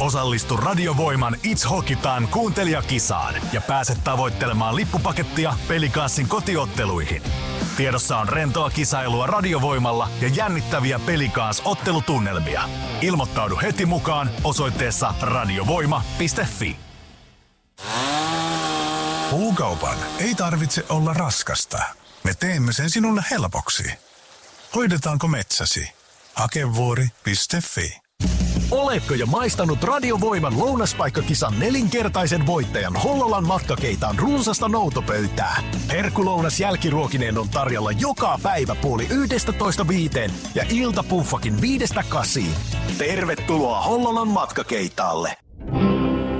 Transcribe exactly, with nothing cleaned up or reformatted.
Osallistu Radiovoiman It's Hockey Time -kuuntelijakisaan ja pääse tavoittelemaan lippupakettia Pelikanssin kotiotteluihin. Tiedossa on rentoa kisailua Radiovoimalla ja jännittäviä Pelikans-ottelutunnelmia. Ilmoittaudu heti mukaan osoitteessa radiovoima piste fi. Puukaupan ei tarvitse olla raskasta. Me teemme sen sinulle helpoksi. Hoidetaanko metsäsi? Hakevuori piste fi. Oletko jo maistanut Radiovoiman lounaspaikkakisan nelinkertaisen voittajan Hollolan matkakeitaan runsasta noutopöytää? Herkkulounas jälkiruokineen on tarjolla joka päivä puoli yhdestätoista viiteen ja iltapuffakin viidestä kasiin. Tervetuloa Hollolan matkakeitaalle!